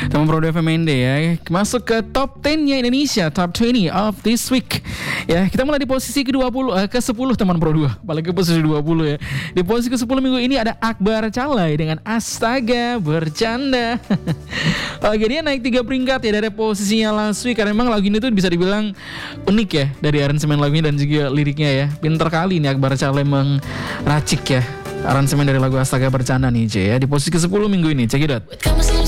Teman Pro FMND ya, masuk ke top 10-nya Indonesia, top 20 of this week. Ya, kita mulai di posisi ke-10 teman Pro 2, apalagi posisi 20 ya. Di posisi ke-10 minggu ini ada Akbar Calai dengan Astaga Bercanda. Oke, dia naik 3 peringkat ya dari posisinya last week, karena memang lagu ini tuh bisa dibilang unik ya dari aransemen lagunya dan juga liriknya ya. Pinter kali nih Akbar Calai meracik ya aransemen dari lagu Astaga Bercanda nih C ya. Di posisi ke-10 minggu ini, check it out.